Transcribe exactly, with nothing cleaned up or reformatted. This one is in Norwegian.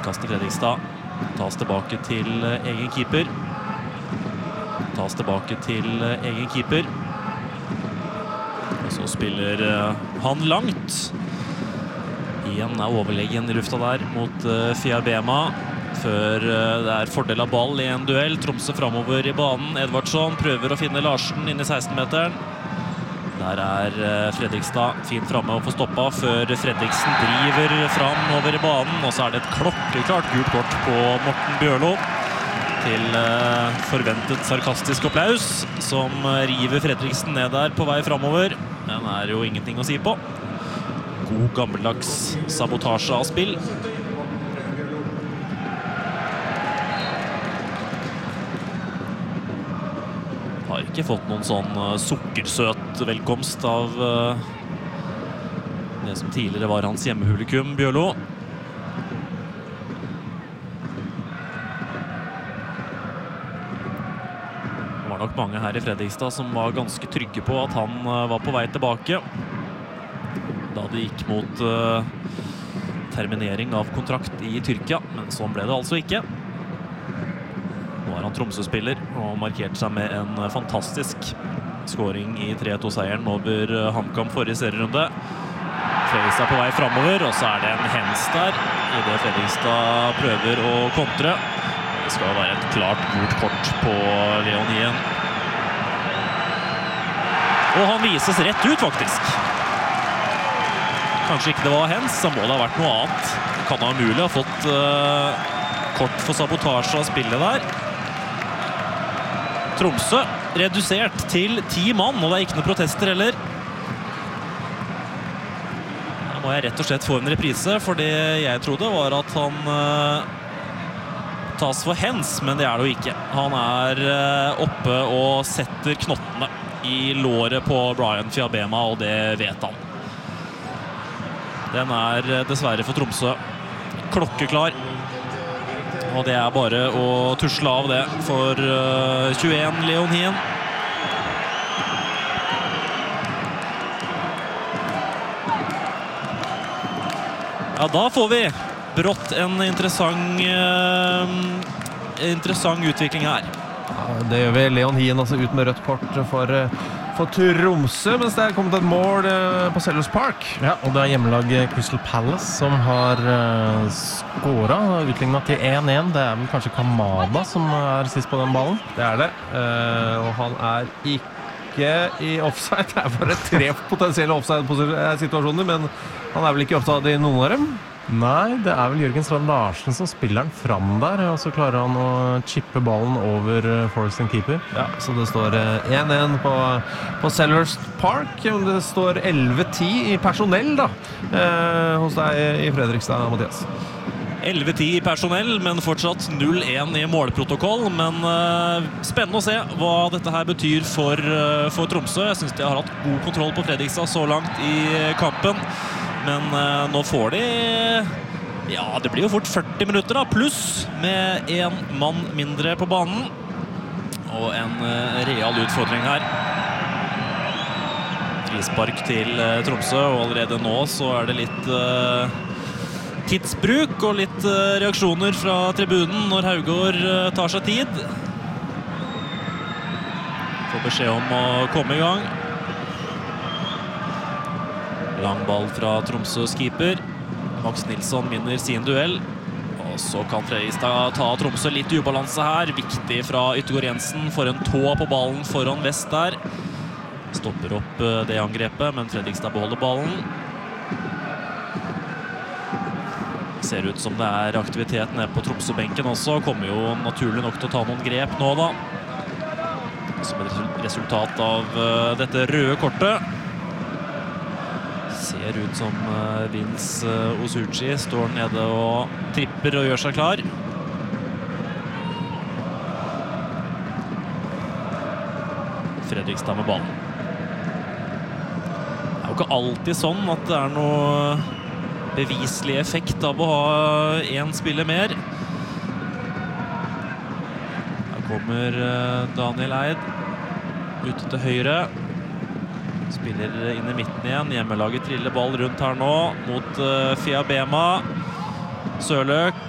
Innkast til Fredrikstad. Tas tilbake til egen keeper. Tas tilbake til egen keeper. Og så spiller han langt. Igjen er overleggen i lufta der mot Fiabema. Før det er fordel av ball i en duell. Tromsø fremover i banen. Edvardsson prøver å finne Larsen inn i seksten-meteren. Der er Fredrikstad fint fremme og får stoppa før Fredriksen driver fram over i banen. Og så er det et klokkeklart gult kort på Morten Bjørlo til forventet sarkastisk applaus, som river Fredriksen ned der på vei fremover. Den er jo ingenting å si på. God gammeldags sabotasje av spill. Har ikke fått noen sånn sukkersøt velkomst av uh, det som tidligere var hans hjemmehulikum, Bjørlo. Det var nok mange her i Fredrikstad som var ganske trygge på at han uh, var på vei tilbake, da det gikk mot uh, terminering av kontrakt i Tyrkia, men sånn ble det altså ikke. Nå er han Tromsø-spiller og markerte seg med en fantastisk scoring i tre to-seieren over HamKam forrige serierunde. Fredrikstad på vei fremover, og så er det en hens der i det Fredrikstad prøver å kontre. Det skal være et klart gult kort på Leon Hien. Og han vises rett ut, faktisk. Kanskje ikke det var hens, så må det ha vært noe annet. Kan ha mulig ha fått uh, kort for sabotasje av spillet der. Tromsø redusert til ti mann, og det er ikke noen protester heller. Da må jeg rett og slett få en reprise, for det jeg trodde var at han uh, tas for hens, men det er det jo ikke. Han er uh, oppe og setter knottene i låret på Brian Fiabema, og det vet han. Den er dessverre for Tromsø klokkeklar. Og det er bare å tusle av det for uh, tjueen Leon Hien. Ja, da får vi brått en interessant, uh, interessant utvikling her. Ja, det gjør vi. Leon Hien altså ut med rødt kort for, for Tromsø, mens det er kommet et mål på Sellers Park. Ja, og det er hjemmelag Crystal Palace som har uh, skåret, utlignet til én én. Det er vel kanskje Kamada som er sist på den ballen. Det er det, uh, og han er ikke i offside. Det er bare tre potensielle offside-situasjoner, men han er vel ikke offside i noen av dem? Nei, det er vel Jørgen Strand Larsen som spiller den fram der, og så klarer han å chippe ballen over Forest Keeper. Ja, så det står én én på, på Sellers Park. Det står elleve ti i personell da, eh, hos deg i Fredrikstad, Mathias. elleve ti i personell, men fortsatt null én i målprotokoll. Men uh, spennende å se hva dette her betyr for, uh, for Tromsø. Jeg synes de har hatt god kontroll på Fredrikstad så langt i kampen. Men uh, nå får de... Ja, det blir jo fort førti minutter da, pluss med en mann mindre på banen. Og en uh, real utfordring her. Frispark til uh, Tromsø, og allerede nå så er det litt... Uh, tidsbruk og litt uh, reaksjoner fra tribunen når Haugård uh, tar seg tid. Får beskjed om å komme i gang. Lang ball fra Tromsøs keeper. Max Nilsson vinner sin duell. Og så kan Fredrikstad ta Tromsø litt i ubalanse her. Viktig fra Yttergård Jensen. For en tå på ballen foran Vest der. Stopper opp uh, det angrepet, men Fredrikstad beholder ballen. Ser ut som det er aktivitet nede på Tromsø-benken også. Kommer jo naturlig nok til å ta noen grep nå da. Som et resultat av uh, dette røde kortet. Ser ut som uh, Vince uh, Osuchi står nede og tripper og gjør seg klar. Fredrikstad med ballen. Det er jo ikke alltid sånn at det er noe beviselig effekt av å ha en spiller mer. Her kommer Daniel Eid ute til høyre. Spiller inn i midten igjen. Hjemmelaget triller ball rundt her nå mot Fiabema. Sørløk